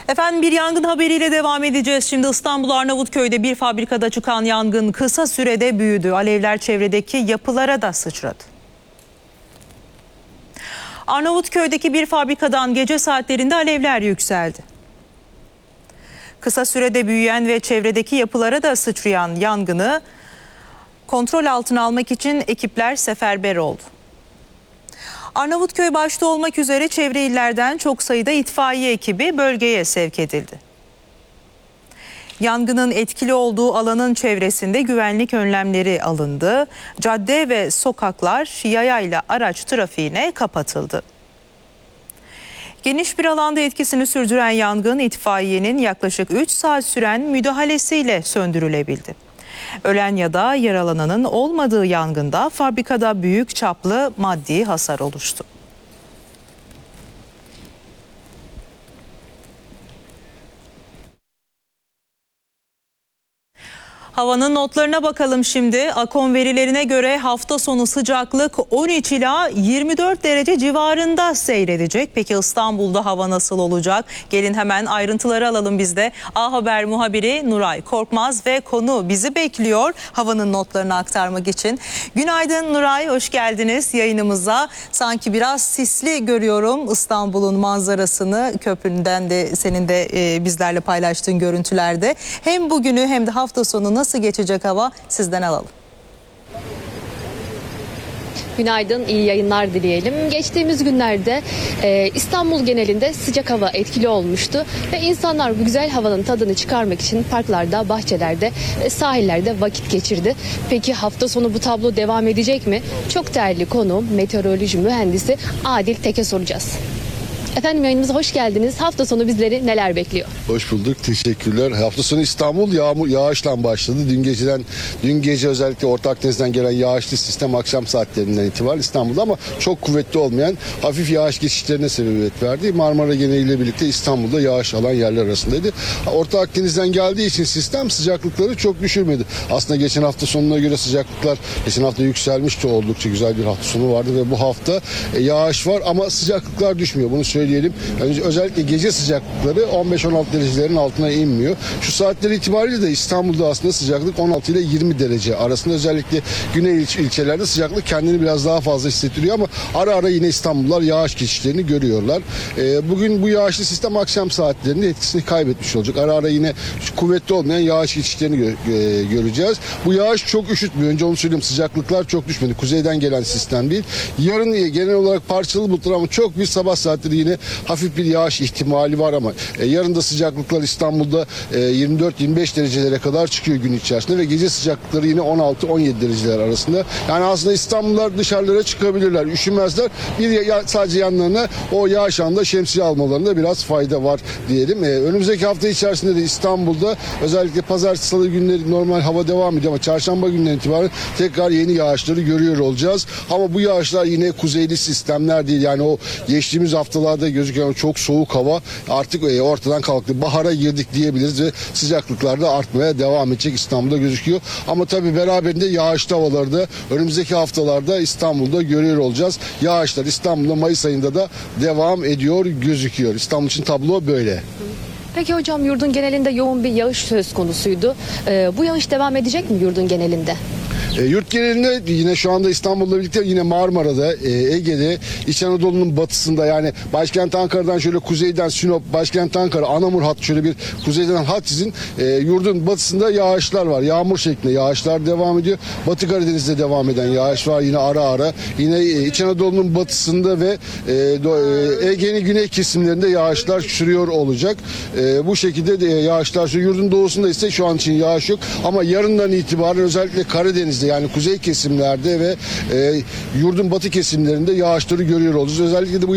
Efendim bir yangın haberiyle devam edeceğiz. Şimdi İstanbul Arnavutköy'de bir fabrikada çıkan yangın kısa sürede büyüdü. Alevler çevredeki yapılara da sıçradı. Arnavutköy'deki bir fabrikadan gece saatlerinde alevler yükseldi. Kısa sürede büyüyen ve çevredeki yapılara da sıçrayan yangını kontrol altına almak için ekipler seferber oldu. Arnavutköy başta olmak üzere çevre illerden çok sayıda itfaiye ekibi bölgeye sevk edildi. Yangının etkili olduğu alanın çevresinde güvenlik önlemleri alındı. Cadde ve sokaklar yayayla araç trafiğine kapatıldı. Geniş bir alanda etkisini sürdüren yangın itfaiyenin yaklaşık 3 saat süren müdahalesiyle söndürülebildi. Ölen ya da yaralananın olmadığı yangında fabrikada büyük çaplı maddi hasar oluştu. Havanın notlarına bakalım şimdi. AKOM verilerine göre hafta sonu sıcaklık 13 ila 24 derece civarında seyredecek. Peki İstanbul'da hava nasıl olacak? Gelin hemen ayrıntıları alalım biz de. A Haber muhabiri Nuray Korkmaz ve konu bizi bekliyor havanın notlarını aktarmak için. Günaydın Nuray, hoş geldiniz yayınımıza. Sanki biraz sisli görüyorum İstanbul'un manzarasını. Köpründen de senin de bizlerle paylaştığın görüntülerde. Hem bugünü hem de hafta sonu nasıl geçecek hava sizden alalım. Günaydın, iyi yayınlar dileyelim. Geçtiğimiz günlerde İstanbul genelinde sıcak hava etkili olmuştu ve insanlar bu güzel havanın tadını çıkarmak için parklarda, bahçelerde, sahillerde vakit geçirdi. Peki hafta sonu bu tablo devam edecek mi? Çok değerli konuğum meteoroloji mühendisi Adil Tek'e soracağız. Efendim yayınımıza hoş geldiniz. Hafta sonu bizleri neler bekliyor? Hoş bulduk. Teşekkürler. Hafta sonu İstanbul yağışla başladı. Dün gece özellikle Orta Akdeniz'den gelen yağışlı sistem akşam saatlerinden itibaren İstanbul'da ama çok kuvvetli olmayan hafif yağış geçişlerine sebebiyet verdi. Marmara geneliyle birlikte İstanbul'da yağış alan yerler arasındaydı. Orta Akdeniz'den geldiği için sistem sıcaklıkları çok düşürmedi. Aslında geçen hafta sonuna göre sıcaklıklar geçen hafta yükselmişti. Oldukça güzel bir hafta sonu vardı ve bu hafta yağış var ama sıcaklıklar düşmüyor. Bunu söyleyelim. Özellikle gece sıcaklıkları 15-16 derecelerin altına inmiyor. Şu saatler itibariyle de İstanbul'da aslında sıcaklık 16 ile 20 derece arasında. Özellikle güney ilçelerde sıcaklık kendini biraz daha fazla hissettiriyor ama ara ara yine İstanbullular yağış geçişlerini görüyorlar. Bugün bu yağışlı sistem akşam saatlerinde etkisini kaybetmiş olacak. Ara ara yine kuvvetli olmayan yağış geçişlerini göreceğiz. Bu yağış çok üşütmüyor. Önce onu söyleyeyim, sıcaklıklar çok düşmedi. Kuzeyden gelen sistem değil. Yarın genel olarak parçalı bulutlar ama çok bir sabah saatleri yine hafif bir yağış ihtimali var ama yarın da sıcaklıklar İstanbul'da 24-25 derecelere kadar çıkıyor gün içerisinde ve gece sıcaklıkları yine 16-17 dereceler arasında. Yani aslında İstanbullular dışarılara çıkabilirler, üşümezler. Sadece yanlarına o yağış anında şemsiye almalarında biraz fayda var diyelim. Önümüzdeki hafta içerisinde de İstanbul'da özellikle pazartesi, salı günleri normal hava devam ediyor ama çarşamba günden itibaren tekrar yeni yağışları görüyor olacağız. Ama bu yağışlar yine kuzeyli sistemler değil. Yani o geçtiğimiz haftalarda gözüken çok soğuk hava artık ortadan kalktı. Bahara girdik diyebiliriz ve sıcaklıklar da artmaya devam edecek İstanbul'da gözüküyor. Ama tabii beraberinde yağışlı havaları da önümüzdeki haftalarda İstanbul'da görüyor olacağız. Yağışlar İstanbul'da Mayıs ayında da devam ediyor gözüküyor. İstanbul için tablo böyle. Peki hocam yurdun genelinde yoğun bir yağış söz konusuydu. Bu yağış devam edecek mi yurdun genelinde? Yurt genelinde yine şu anda İstanbul'la birlikte yine Marmara'da, Ege'de, İç Anadolu'nun batısında yani başkent Ankara'dan şöyle kuzeyden Sinop, başkent Ankara, Anamur hattı şöyle bir kuzeyden hat çizin. Yurdun batısında yağışlar var. Yağmur şeklinde yağışlar devam ediyor. Batı Karadeniz'de devam eden yağış var yine ara ara. Yine İç Anadolu'nun batısında ve Ege'nin güney kesimlerinde yağışlar sürüyor olacak. Bu şekilde de yağışlar sürüyor. Yurdun doğusunda ise şu an için yağış yok ama yarından itibaren özellikle Karadeniz'de yani kuzey kesimlerde ve yurdun batı kesimlerinde yağışları görüyor olacağız. Özellikle de bu